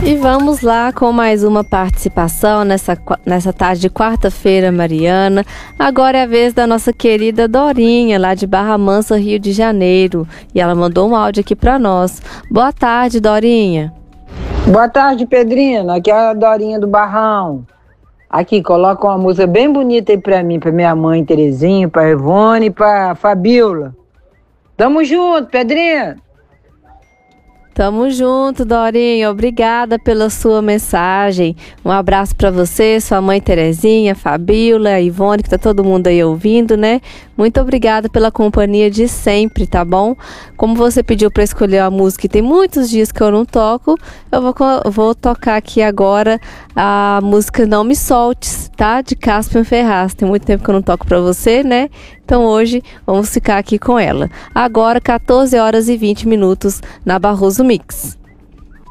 E vamos lá com mais uma participação nessa tarde de quarta-feira, Mariana. Agora é a vez da nossa querida Dorinha, lá de Barra Mansa, Rio de Janeiro. E ela mandou um áudio aqui para nós. Boa tarde, Dorinha. Boa tarde, Pedrina. Aqui é a Dorinha do Barrão. Aqui, coloca uma música bem bonita aí pra mim, pra minha mãe Terezinha, pra Ivone e pra Fabiola. Tamo junto, Pedrinha. Tamo junto, Dorinha. Obrigada pela sua mensagem. Um abraço para você, sua mãe Terezinha, Fabiola, Ivone, que tá todo mundo aí ouvindo, né? Muito obrigada pela companhia de sempre, tá bom? Como você pediu para escolher a música e tem muitos dias que eu não toco, eu vou tocar aqui agora a música Não Me Soltes, tá? De Caspian Ferraz. Tem muito tempo que eu não toco para você, né? Então hoje vamos ficar aqui com ela. Agora 14 horas e 20 minutos na Barroso Mix.